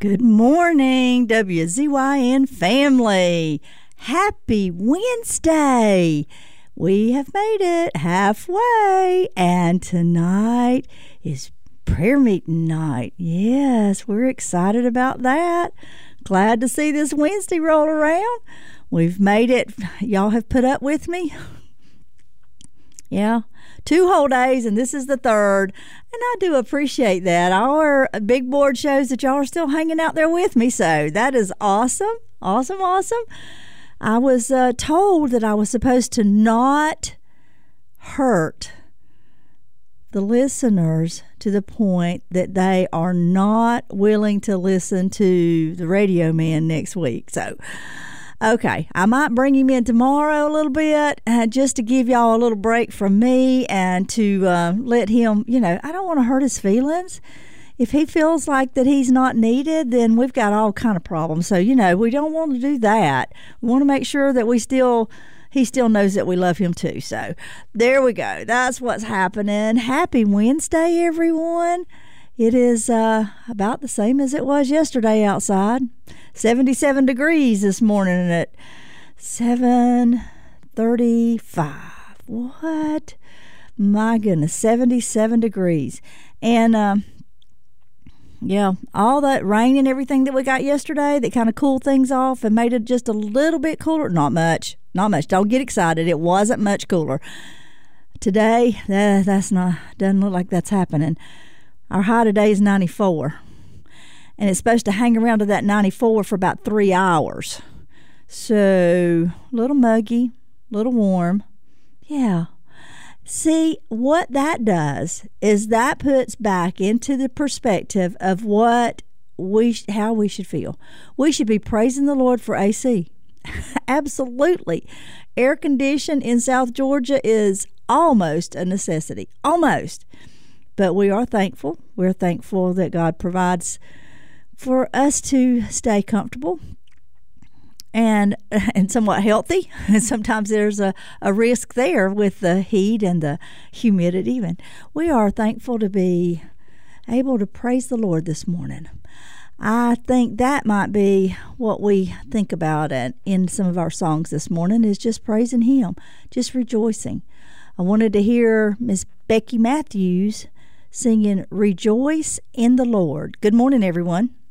Good morning, WZYN family. Happy Wednesday. We have made it halfway, and tonight is prayer meeting night. Yes, we're excited about that. Glad to see this Wednesday roll around. We've made it. Y'all have put up with me. Yeah, 2 whole days, and this is the 3rd, and I do appreciate that. Our big board shows that y'all are still hanging out there with me, so that is awesome. Awesome. I was told that I was supposed to not hurt the listeners to the point that they are not willing to listen to the radio man next week. So, okay, I might bring him in tomorrow a little bit just to give y'all a little break from me and to let him, I don't want to hurt his feelings. If he feels like that he's not needed, then we've got all kind of problems. So, we don't want to do that. We want to make sure that he still knows that we love him too. So there we go. That's what's happening. Happy Wednesday, everyone. It is about the same as it was yesterday outside. 77 degrees this morning at 7:35. What? My goodness, 77 degrees. And all that rain and everything that we got yesterday that kind of cooled things off and made it just a little bit cooler. Not much. Don't get excited. It wasn't much cooler. Today, doesn't look like that's happening. Our high today is 94. And it's supposed to hang around to that 94 for about 3 hours. So, a little muggy, a little warm. Yeah. See, what that does is that puts back into the perspective of how we should feel. We should be praising the Lord for AC. Absolutely. Air condition in South Georgia is almost a necessity. Almost. But we are thankful. We're thankful that God provides for us to stay comfortable and somewhat healthy. And sometimes there's a risk there with the heat and the humidity. And we are thankful to be able to praise the Lord this morning. I think that might be what we think about in some of our songs this morning, is just praising Him, just rejoicing. I wanted to hear Miss Becky Matthews singing Rejoice in the Lord. Good morning, everyone.